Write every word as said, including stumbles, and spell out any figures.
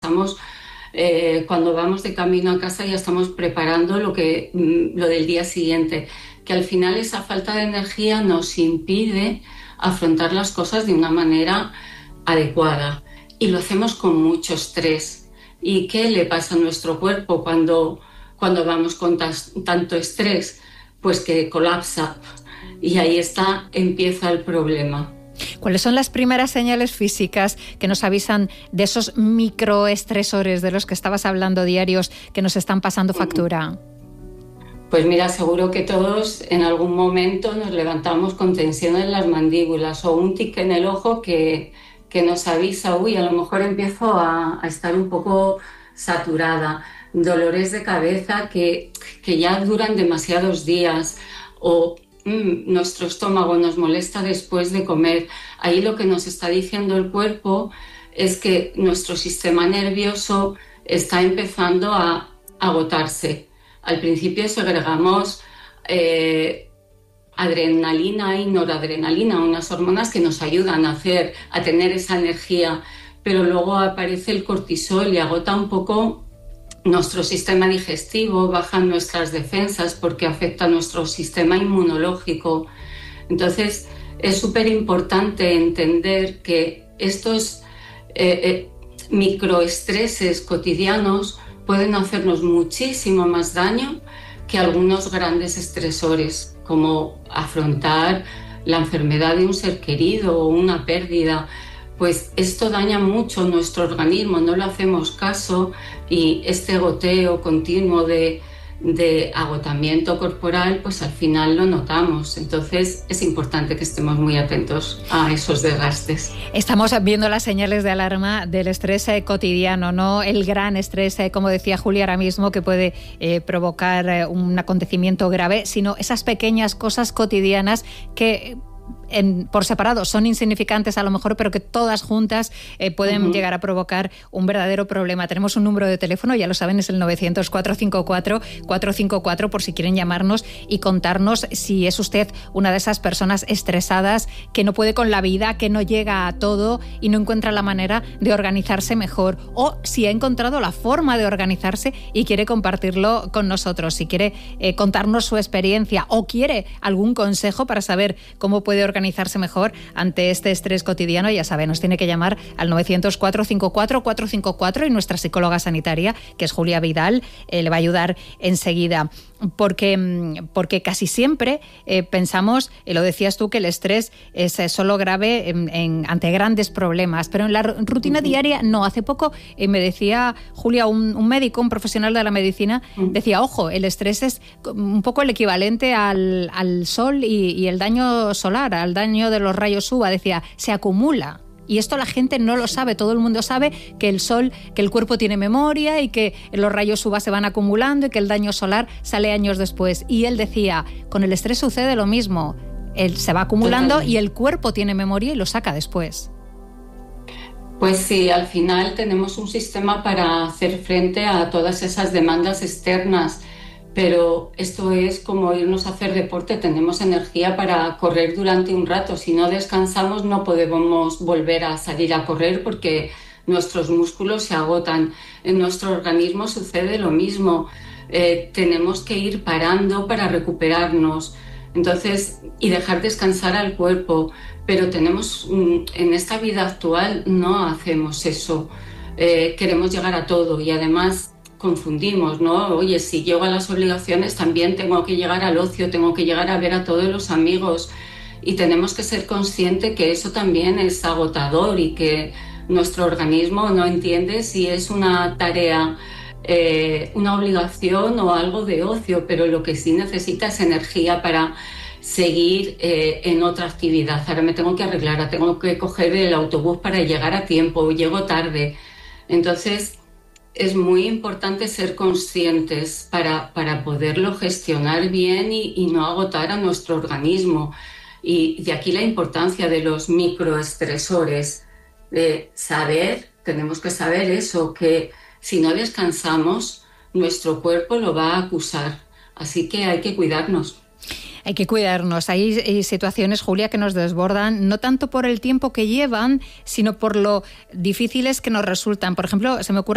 estamos, eh, cuando vamos de camino a casa ya estamos preparando lo, que, lo del día siguiente, que al final esa falta de energía nos impide afrontar las cosas de una manera adecuada y lo hacemos con mucho estrés. ¿Y qué le pasa a nuestro cuerpo cuando, cuando vamos con tas, tanto estrés? Pues que colapsa y ahí está, empieza el problema. ¿Cuáles son las primeras señales físicas que nos avisan de esos microestresores de los que estabas hablando diarios que nos están pasando factura? Pues mira, seguro que todos en algún momento nos levantamos con tensión en las mandíbulas o un tic en el ojo que, que nos avisa, uy, a lo mejor empiezo a, a estar un poco saturada, dolores de cabeza que, que ya duran demasiados días o mmm, nuestro estómago nos molesta después de comer. Ahí lo que nos está diciendo el cuerpo es que nuestro sistema nervioso está empezando a agotarse. Al principio segregamos eh, adrenalina y noradrenalina, unas hormonas que nos ayudan a, hacer, a tener esa energía, pero luego aparece el cortisol y agota un poco nuestro sistema digestivo, bajan nuestras defensas porque afecta a nuestro sistema inmunológico. Entonces es súper importante entender que estos eh, eh, microestreses cotidianos pueden hacernos muchísimo más daño que algunos grandes estresores, como afrontar la enfermedad de un ser querido o una pérdida. Pues esto daña mucho nuestro organismo, no le hacemos caso y este goteo continuo de, de agotamiento corporal, pues al final lo notamos. Entonces es importante que estemos muy atentos a esos desgastes. Estamos viendo las señales de alarma del estrés eh, cotidiano, no el gran estrés, eh, como decía Julia ahora mismo, que puede eh, provocar eh, un acontecimiento grave, sino esas pequeñas cosas cotidianas que En, por separado son insignificantes a lo mejor, pero que todas juntas eh, pueden uh-huh. llegar a provocar un verdadero problema. Tenemos un número de teléfono, ya lo saben, es el novecientos, cuatrocientos cincuenta y cuatro, cuatrocientos cincuenta y cuatro, por si quieren llamarnos y contarnos si es usted una de esas personas estresadas que no puede con la vida, que no llega a todo y no encuentra la manera de organizarse mejor, o si ha encontrado la forma de organizarse y quiere compartirlo con nosotros, si quiere eh, contarnos su experiencia o quiere algún consejo para saber cómo puede organizarse organizarse mejor ante este estrés cotidiano, ya sabe, nos tiene que llamar al novecientos, cuatrocientos cincuenta y cuatro, cuatrocientos cincuenta y cuatro y nuestra psicóloga sanitaria, que es Julia Vidal, eh, le va a ayudar enseguida. Porque, porque casi siempre eh, pensamos, eh, lo decías tú, que el estrés es eh, solo grave en, en, ante grandes problemas, pero en la rutina diaria no. Hace poco eh, me decía Julia, un, un médico, un profesional de la medicina, decía, ojo, el estrés es un poco el equivalente al, al sol y, y el daño solar, al daño de los rayos U V A, decía, se acumula. Y esto la gente no lo sabe, todo el mundo sabe que el sol, que el cuerpo tiene memoria y que los rayos U V A se van acumulando y que el daño solar sale años después. Y él decía, con el estrés sucede lo mismo, él se va acumulando Totalmente. Y el cuerpo tiene memoria y lo saca después. Pues sí, al final tenemos un sistema para hacer frente a todas esas demandas externas, pero esto es como irnos a hacer deporte, tenemos energía para correr durante un rato, si no descansamos no podemos volver a salir a correr porque nuestros músculos se agotan. En nuestro organismo sucede lo mismo, eh, tenemos que ir parando para recuperarnos, entonces, y dejar descansar al cuerpo, pero tenemos, en esta vida actual no hacemos eso, eh, queremos llegar a todo y además confundimos, ¿no? Oye, si llego a las obligaciones también tengo que llegar al ocio, tengo que llegar a ver a todos los amigos y tenemos que ser conscientes que eso también es agotador y que nuestro organismo no entiende si es una tarea, eh, una obligación o algo de ocio, pero lo que sí necesita es energía para seguir eh, en otra actividad. Ahora me tengo que arreglar, ahora tengo que coger el autobús para llegar a tiempo, llego tarde. Entonces, es muy importante ser conscientes para, para poderlo gestionar bien y, y no agotar a nuestro organismo. Y de aquí la importancia de los microestresores, de saber, tenemos que saber eso, que si no descansamos, nuestro cuerpo lo va a acusar. Así que hay que cuidarnos. Hay que cuidarnos. Hay, hay situaciones, Julia, que nos desbordan, no tanto por el tiempo que llevan, sino por lo difíciles que nos resultan. Por ejemplo, se me ocurre